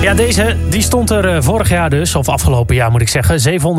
Ja, deze die stond er vorig jaar dus, of afgelopen jaar moet ik zeggen.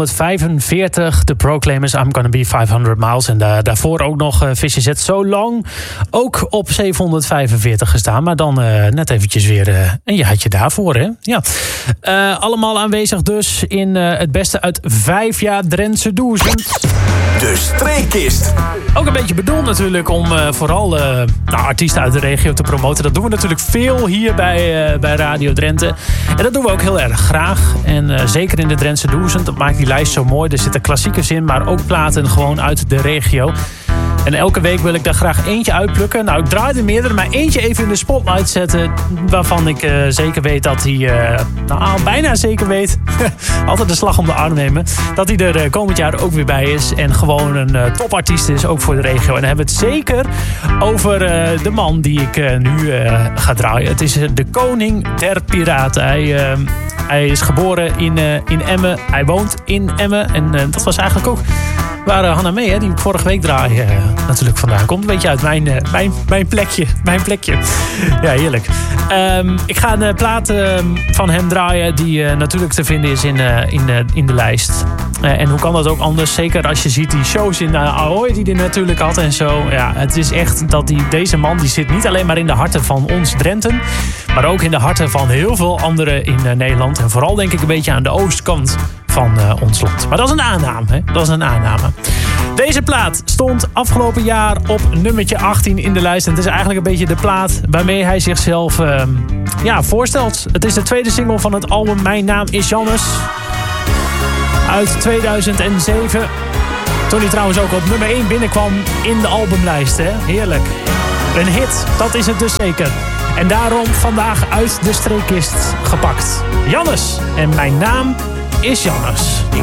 745, The Proclaimers, I'm Gonna Be 500 Miles. En daarvoor ook nog Fish Is It So Long. Ook op 745 gestaan, maar dan net eventjes weer een jaartje daarvoor. Hè? Ja. Allemaal aanwezig dus in het beste uit 5 jaar Drentse Duizend. De Streekkist. Ook een beetje bedoeld natuurlijk om vooral artiesten uit de regio te promoten. Dat doen we natuurlijk veel hier bij Radio Drenthe. En dat doen we ook heel erg graag. En zeker in de Drentse Duizend. Dat maakt die lijst zo mooi. Er zitten klassiekers in, maar ook platen gewoon uit de regio. En elke week wil ik daar graag eentje uitplukken. Nou, ik draai er meerdere, maar eentje even in de spotlight zetten. Waarvan ik zeker weet dat hij... bijna zeker weet. Altijd de slag om de arm nemen. Dat hij er komend jaar ook weer bij is. En gewoon een topartiest is, ook voor de regio. En dan hebben we het zeker over de man die ik nu ga draaien. Het is de koning der piraten. Hij is geboren in Emmen. Hij woont in Emmen. En dat was eigenlijk ook... waar Hanna Mee, die ik vorige week draaide, natuurlijk vandaan komt. Een beetje uit mijn plekje. Mijn plekje. Ja, heerlijk. Ik ga een plaat van hem draaien die natuurlijk te vinden is in de lijst. En hoe kan dat ook anders? Zeker als je ziet die shows in Ahoy die hij natuurlijk had en zo. Ja, het is echt dat deze man die zit niet alleen maar in de harten van ons Drenten, maar ook in de harten van heel veel anderen in Nederland. En vooral denk ik een beetje aan de oostkant van ons land. Maar dat is een aanname, hè? Dat is een aanname. Deze plaat stond afgelopen jaar op nummertje 18 in de lijst. En het is eigenlijk een beetje de plaat waarmee hij zichzelf voorstelt. Het is de tweede single van het album Mijn Naam Is Jannes. Uit 2007. Toen hij trouwens ook op nummer 1 binnenkwam in de albumlijst. Hè? Heerlijk. Een hit, dat is het dus zeker. En daarom vandaag uit de Streekkist gepakt. Jannes. En Mijn Naam Is Jannes. Ik